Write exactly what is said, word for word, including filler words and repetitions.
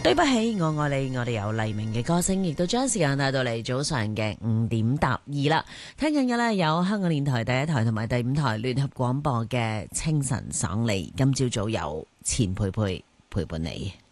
對不起，我愛你，我哋有黎明嘅歌聲，亦都將時間帶到嚟早上嘅五點踏二啦。聽緊嘅呢有香港電台第一台同埋第五台聯合廣播嘅清晨爽利，今朝早有錢佩佩陪伴你。